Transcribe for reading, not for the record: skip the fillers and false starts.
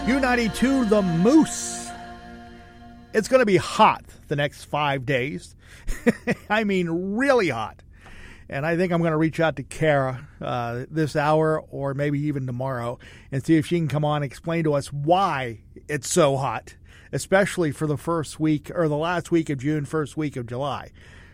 U92, the Moose. It's going to be hot the next 5 days. I mean, really hot. And I think I'm going to reach out to Kara this hour or maybe even tomorrow and see if she can come on and explain to us why it's so hot, especially for the first week or the last week of June, first week of July.